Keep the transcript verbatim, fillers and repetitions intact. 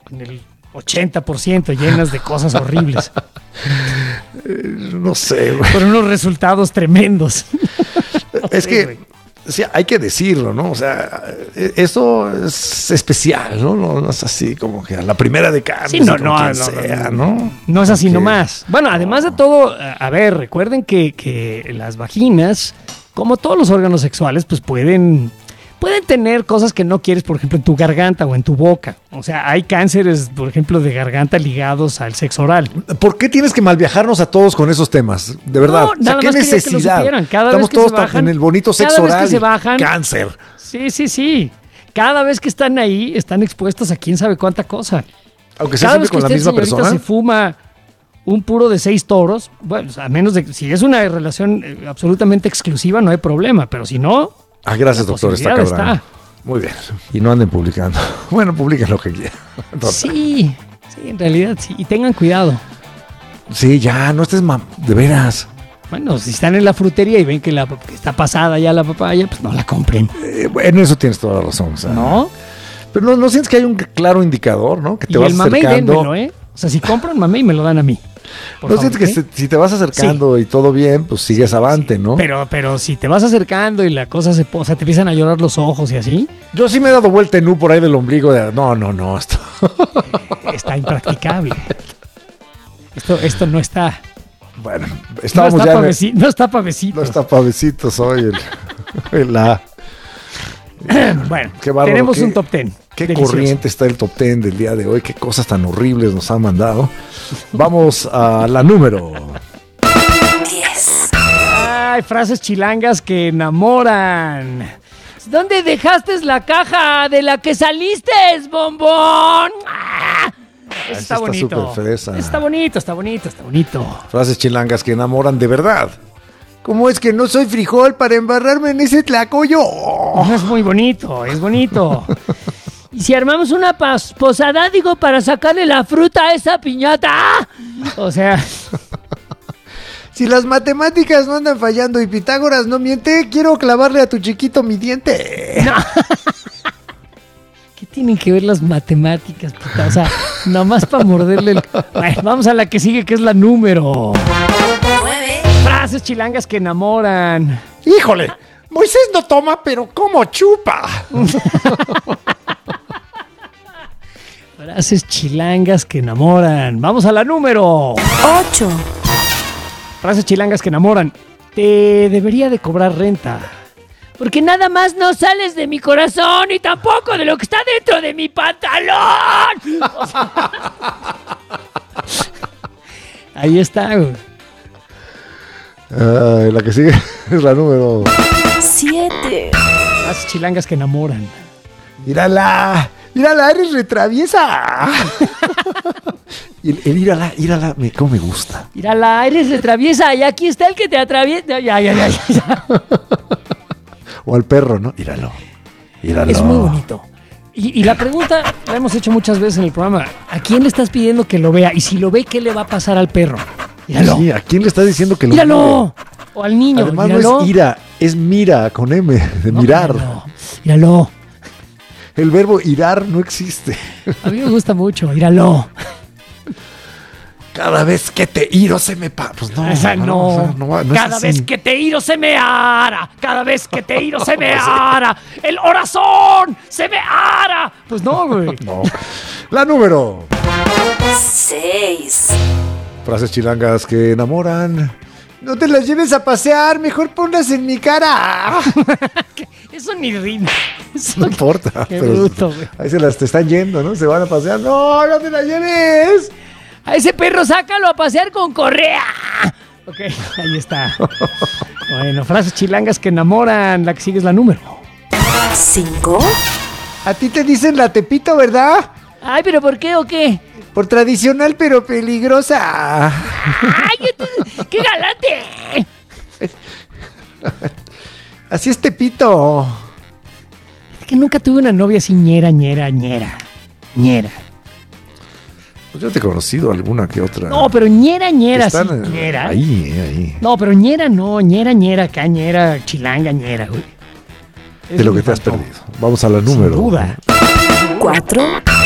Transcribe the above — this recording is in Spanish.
en el ochenta por ciento llenas de cosas horribles. No sé, güey. Con unos resultados tremendos. No es sé, que güey. sí, hay que decirlo, ¿no? O sea, eso es especial, ¿no? No, no es así como que a la primera de cambio. Sí, no, no, no, sea, no, ¿no? no es así Porque, nomás. Bueno, además de todo, a ver, recuerden que, que las vaginas, como todos los órganos sexuales, pues pueden, pueden tener cosas que no quieres, por ejemplo, en tu garganta o en tu boca. O sea, hay cánceres, por ejemplo, de garganta ligados al sexo oral. ¿Por qué tienes que malviajarnos a todos con esos temas? De verdad, No, o sea, nada ¿qué más quería que lo necesidad? supieran. Cada Estamos vez que todos se bajan, en el bonito sexo cada vez que oral se y bajan, cáncer. Sí, sí, sí. Cada vez que están ahí, están expuestos a quién sabe cuánta cosa. Aunque sea Cada siempre vez que con la usted, misma señorita, persona. se fuma un puro de seis toros, bueno, a menos de que si es una relación eh, absolutamente exclusiva, no hay problema, pero si no, Ah, gracias, la doctor, está posibilidad cabrón. está. Muy bien. Y no anden publicando. Bueno, publiquen lo que quieran. Total. Sí, sí, en realidad sí. Y tengan cuidado. Sí, ya, no estés mam... De veras. Bueno, si están en la frutería y ven que, la, que está pasada ya la papaya, pues no la compren. Eh, bueno, eso tienes toda la razón. O sea, ¿No? Pero no, no sientes que hay un claro indicador, ¿no? Que te Y vas el mamey acercando. dénmelo, ¿eh? O sea, si compran mamey, me lo dan a mí. Por No favor, sientes que ¿eh? se- si te vas acercando y todo bien, pues sigues avante, ¿no? Pero, pero si te vas acercando y la cosa se... O sea, te empiezan a llorar los ojos y así, Yo sí me he dado vuelta en U por ahí del ombligo de... No, no, no, esto... está impracticable. Esto, esto no está... Bueno, No estábamos está, ya... en el- paveci- no está pavecito. No está pavecito, soy el... el A. Bueno, Qué bárbaro, tenemos qué- un top ten. Qué Delicioso. corriente está el top ten del día de hoy. Qué cosas tan horribles nos han mandado. Vamos a la número... diez. Ay, frases chilangas que enamoran. ¿Dónde dejaste la caja de la que saliste, bombón? Ah, eso Esa está está bonito. súper fresa. Está bonito, está bonito, está bonito. Frases chilangas que enamoran de verdad. ¿Cómo es que no soy frijol para embarrarme en ese tlacoyo? Es muy bonito, es bonito. Y si armamos una pas- posada, digo, para sacarle la fruta a esa piñata. O sea, Si las matemáticas no andan fallando y Pitágoras no miente, quiero clavarle a tu chiquito mi diente. ¿qué tienen que ver las matemáticas, puta? O sea, nomás para morderle el... Bueno, vamos a la que sigue, que es la número. nueve. Frases chilangas que enamoran. ¡Híjole! Moisés no toma, pero ¿cómo chupa? Frases chilangas que enamoran. Vamos a la número. ocho. Frases chilangas que enamoran. Te debería de cobrar renta. Porque nada más no sales de mi corazón y tampoco de lo que está dentro de mi pantalón. O sea, ahí está, güey. Ay, la que sigue es la número... siete. Frases chilangas que enamoran. ¡Mírala! ¡Mírala! ¡Eres retraviesa! el, el írala, írala, me, ¿cómo me gusta? Mírala, eres de traviesa y aquí está el que te atraviesa. Ya, ya, ya, ya. O al perro, ¿no? Íralo. Íralo. Es muy bonito. Y, y la pregunta la hemos hecho muchas veces en el programa. ¿A quién le estás pidiendo que lo vea? Y si lo ve, ¿qué le va a pasar al perro? Míralo. Sí, ¿a quién le estás diciendo que lo Míralo. O al niño. mire? Además míralo. no es ira, es mira con M, de No, mirar. Míralo. Míralo. El verbo irar no existe. A mí me gusta mucho. Míralo. Cada vez que te iro se me pa... Pues no, Esa no. o sea, no, no es Cada así. vez que te iro se me ara. Cada vez que te iro se me ara. El corazón se me ara. Pues no, güey. No. La número. seis. Frases chilangas que enamoran. No te las lleves a pasear, mejor ponlas en mi cara. Eso ni rima. Eso- No importa. Qué pero bruto, güey. ahí se las te están yendo, ¿no? Se van a pasear. No, no te las lleves. A ese perro sácalo a pasear con correa. Ok, ahí está. Bueno, frases chilangas que enamoran. La que sigue es la número. cinco. A ti te dicen la Tepito, ¿verdad? Ay, ¿pero por qué o qué? Por tradicional pero peligrosa. ¡Ay, este- qué galante! Así es Tepito. Es que nunca tuve una novia así ñera, ñera, ñera. Ñera. Pues yo te he conocido alguna que otra. No, pero ñera, ñera, sí, Están, eh, ñera. ahí, eh, ahí. No, pero ñera no, ñera, ñera, acá, ñera, chilanga, ñera, güey. De lo que te has perdido. Vamos a la número. Sin duda. cuatro.